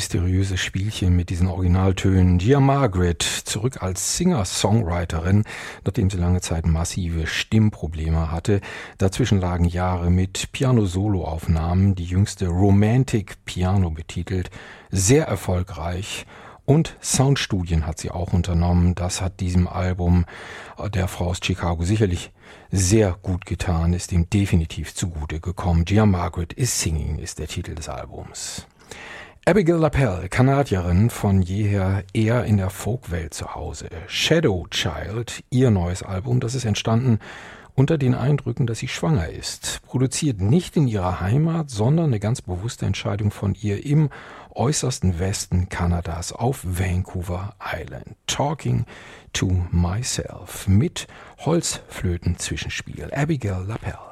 mysteriöse Spielchen mit diesen Originaltönen. Gia Margaret, zurück als Singer-Songwriterin, nachdem sie lange Zeit massive Stimmprobleme hatte. Dazwischen lagen Jahre mit Piano-Solo-Aufnahmen, die jüngste Romantic Piano betitelt, sehr erfolgreich. Und Soundstudien hat sie auch unternommen. Das hat diesem Album der Frau aus Chicago sicherlich sehr gut getan, ist ihm definitiv zugute gekommen. Gia Margaret is Singing ist der Titel des Albums. Abigail LaPelle, Kanadierin, von jeher eher in der Folkwelt zu Hause. Shadow Child, ihr neues Album, das ist entstanden unter den Eindrücken, dass sie schwanger ist. Produziert nicht in ihrer Heimat, sondern eine ganz bewusste Entscheidung von ihr im äußersten Westen Kanadas auf Vancouver Island. Talking to Myself mit Holzflöten-Zwischenspiel. Abigail LaPelle.